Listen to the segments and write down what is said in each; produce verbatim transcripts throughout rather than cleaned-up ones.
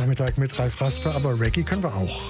Nachmittag mit Ralf Raspe, aber Reggae können wir auch.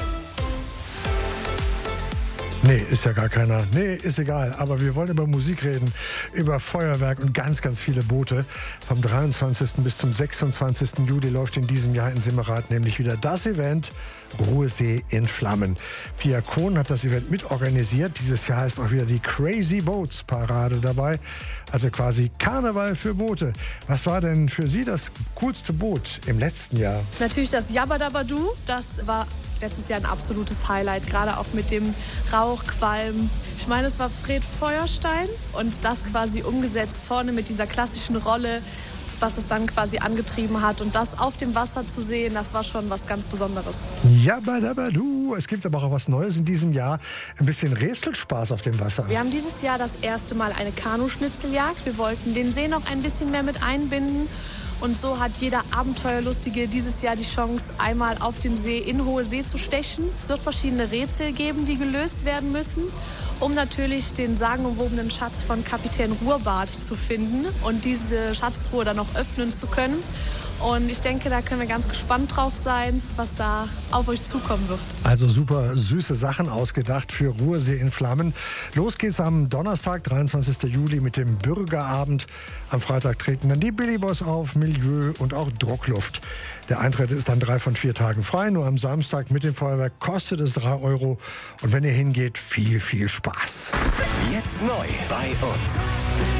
Nee, ist ja gar keiner. Nee, ist egal. Aber wir wollen über Musik reden, über Feuerwerk und ganz, ganz viele Boote. Vom dreiundzwanzigsten bis zum sechsundzwanzigsten Juli läuft in diesem Jahr in Simmerath nämlich wieder das Event Ruhesee in Flammen. Pia Kohn hat das Event mitorganisiert. Dieses Jahr ist auch wieder die Crazy Boats Parade dabei. Also quasi Karneval für Boote. Was war denn für Sie das coolste Boot im letzten Jahr? Natürlich das Jabberdabadu. Das war letztes Jahr ein absolutes Highlight, gerade auch mit dem Rauchqualm. Ich meine, es war Fred Feuerstein und das quasi umgesetzt vorne mit dieser klassischen Rolle, was es dann quasi angetrieben hat. Und das auf dem Wasser zu sehen, das war schon was ganz Besonderes. Jabberdabadu. Es gibt aber auch was Neues in diesem Jahr. Ein bisschen Rätselspaß auf dem Wasser. Wir haben dieses Jahr das erste Mal eine Kanuschnitzeljagd. Wir wollten den See noch ein bisschen mehr mit einbinden. Und so hat jeder Abenteuerlustige dieses Jahr die Chance, einmal auf dem See in hohe See zu stechen. Es wird verschiedene Rätsel geben, die gelöst werden müssen, um natürlich den sagenumwobenen Schatz von Kapitän Ruhrbart zu finden und diese Schatztruhe dann noch öffnen zu können. Und ich denke, da können wir ganz gespannt drauf sein, was da auf euch zukommen wird. Also super süße Sachen ausgedacht für Ruhesee in Flammen. Los geht's am Donnerstag, dreiundzwanzigsten Juli mit dem Bürgerabend. Am Freitag treten dann die Billy Boys auf, Milieu und auch Druckluft. Der Eintritt ist dann drei von vier Tagen frei. Nur am Samstag mit dem Feuerwerk kostet es drei Euro. Und wenn ihr hingeht, viel, viel Spaß. Jetzt neu bei uns.